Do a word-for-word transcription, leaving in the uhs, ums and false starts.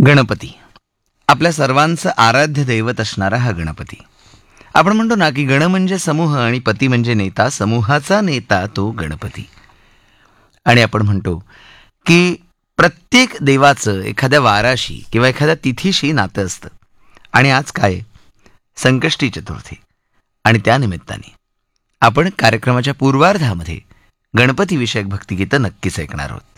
गणपती आपल्या सर्वांचं आराध्य दैवत असणारा हा गणपती. आपण म्हणतो ना की गण म्हणजे समूह आणि पती म्हणजे नेता, समूहाचा नेता तो गणपती. आणि आपण म्हणतो की प्रत्येक देवाचं एखाद्या वाराशी किंवा एखाद्या तिथीशी नातं असतं. आणि आज काय आहे? संकष्टी चतुर्थी. आणि त्यानिमित्ताने आपण कार्यक्रमाच्या पूर्वार्धामध्ये गणपती विषयक भक्तिगीतं नक्कीच ऐकणार आहोत.